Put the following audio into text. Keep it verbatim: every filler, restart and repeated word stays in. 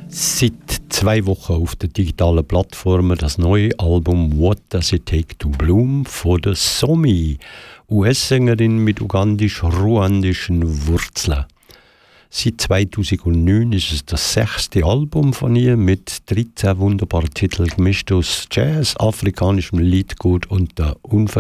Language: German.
Seit zwei Wochen auf der digitalen Plattform das neue Album What Does It Take to Bloom von der Somi, U S-Sängerin mit ugandisch-ruandischen Wurzeln. Seit zweitausendneun ist es das sechste Album von ihr mit dreizehn wunderbaren Titeln, gemischt aus Jazz, afrikanischem Liedgut und der unvergesslichen